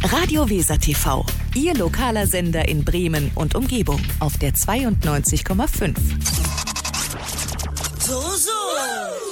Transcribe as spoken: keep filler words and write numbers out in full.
Radio Weser T V, Ihr lokaler Sender in Bremen und Umgebung auf der zweiundneunzig Komma fünf. So, so.